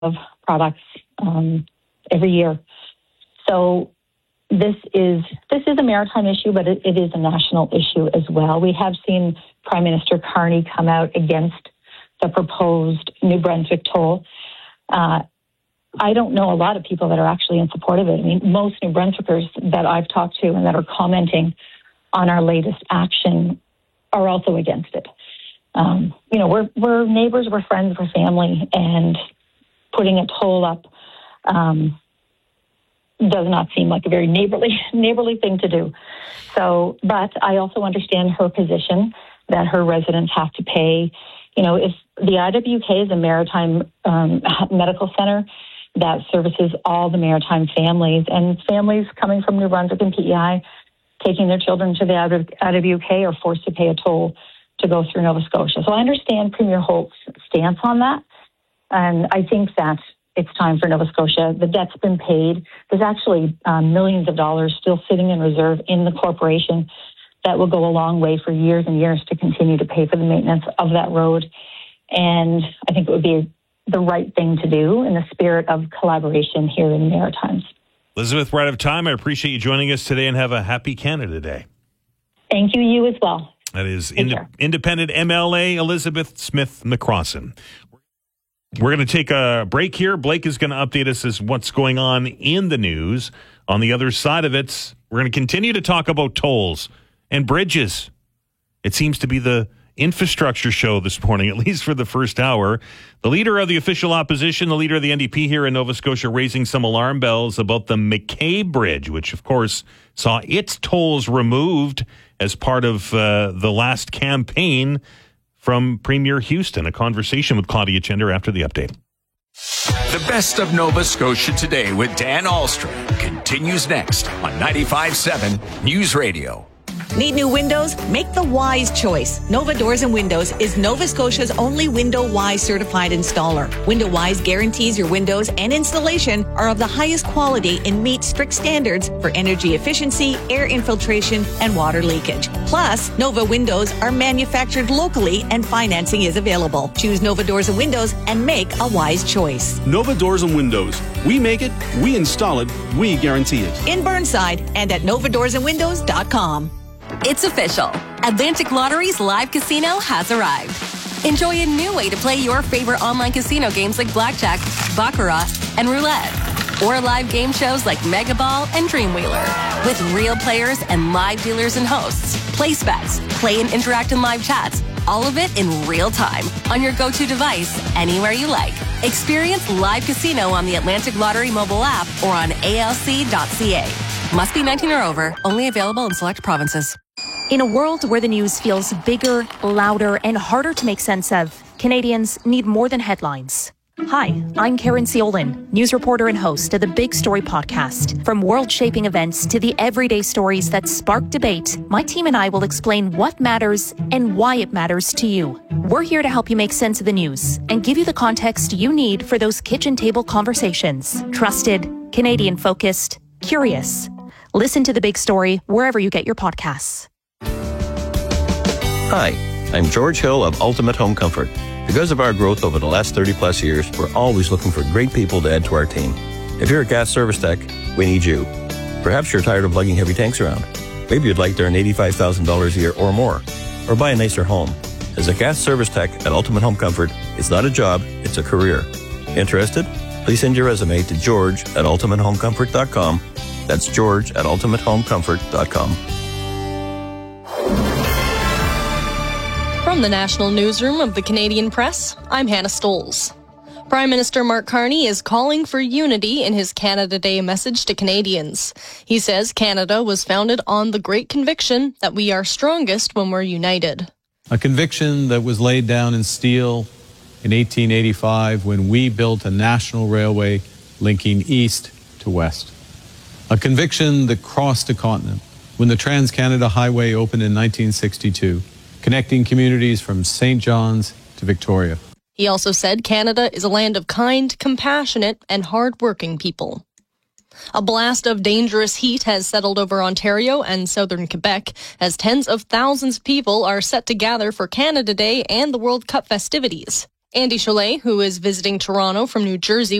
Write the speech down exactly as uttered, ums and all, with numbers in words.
of products um, every year. So this is this is a maritime issue, but it, it is a national issue as well. We have seen Prime Minister Carney come out against the proposed New Brunswick toll. Uh, I don't know a lot of people that are actually in support of it. I mean, most New Brunswickers that I've talked to and that are commenting on our latest action are also against it. Um, you know, we're we're neighbors, we're friends, we're family, and putting a toll up um, does not seem like a very neighborly neighborly thing to do. So, but I also understand her position that her residents have to pay. You know, if the I W K is a maritime um, medical center that services all the maritime families, and families coming from New Brunswick and P E I taking their children to the I W K are forced to pay a toll to go through Nova Scotia. So I understand Premier Holt's stance on that. And I think that it's time for Nova Scotia. The debt's been paid. There's actually um, millions of dollars still sitting in reserve in the corporation that will go a long way for years and years to continue to pay for the maintenance of that road. And I think it would be the right thing to do in the spirit of collaboration here in the Maritimes. Elizabeth, we're out of time. I appreciate you joining us today, and have a happy Canada Day. Thank you, you as well. That is ind- independent M L A Elizabeth Smith McCrossan. We're going to take a break here. Blake is going to update us as what's going on in the news. On the other side of it, we're going to continue to talk about tolls and bridges. It seems to be the infrastructure show this morning, at least for the first hour. The leader of the official opposition, the leader of the N D P here in Nova Scotia, raising some alarm bells about the McKay Bridge, which, of course, saw its tolls removed as part of uh, the last campaign from Premier Houston. A conversation with Claudia Chender after the update. The best of Nova Scotia today with Dan Ahlstrom continues next on ninety-five point seven News Radio. Need new windows? Make the wise choice. Nova Doors and Windows is Nova Scotia's only Window Wise certified installer. Window Wise guarantees your windows and installation are of the highest quality and meet strict standards for energy efficiency, air infiltration, and water leakage. Plus, Nova Windows are manufactured locally and financing is available. Choose Nova Doors and Windows and make a wise choice. Nova Doors and Windows. We make it, we install it, we guarantee it. In Burnside and at nova doors and windows dot com. It's official. Atlantic Lottery's live casino has arrived. Enjoy a new way to play your favorite online casino games like Blackjack, Baccarat, and Roulette. Or live game shows like Mega Ball and Dreamwheeler. With real players and live dealers and hosts. Place bets, play and interact in live chats. All of it in real time on your go-to device, anywhere you like. Experience live casino on the Atlantic Lottery mobile app or on A L C dot C A. Must be nineteen or over. Only available in select provinces. In a world where the news feels bigger, louder, and harder to make sense of, Canadians need more than headlines. Hi, I'm Karen Ciolin, news reporter and host of the Big Story podcast. From world-shaping events to the everyday stories that spark debate, my team and I will explain what matters and why it matters to you. We're here to help you make sense of the news and give you the context you need for those kitchen table conversations. Trusted, Canadian-focused, curious. Listen to The Big Story wherever you get your podcasts. Hi, I'm George Hill of Ultimate Home Comfort. Because of our growth over the last thirty plus years, we're always looking for great people to add to our team. If you're a gas service tech, we need you. Perhaps you're tired of lugging heavy tanks around. Maybe you'd like to earn eighty-five thousand dollars a year or more, or buy a nicer home. As a gas service tech at Ultimate Home Comfort, it's not a job, it's a career. Interested? Please send your resume to george at ultimate home comfort dot com. That's george at ultimate home comfort dot com. From the National Newsroom of the Canadian Press, I'm Hannah Stoles. Prime Minister Mark Carney is calling for unity in his Canada Day message to Canadians. He says Canada was founded on the great conviction that we are strongest when we're united. A conviction that was laid down in steel in eighteen eighty-five when we built a national railway linking east to west. A conviction that crossed a continent when the Trans-Canada Highway opened in nineteen sixty-two, connecting communities from Saint John's to Victoria. He also said Canada is a land of kind, compassionate, and hard-working people. A blast of dangerous heat has settled over Ontario and southern Quebec as tens of thousands of people are set to gather for Canada Day and the World Cup festivities. Andy Cholet, who is visiting Toronto from New Jersey,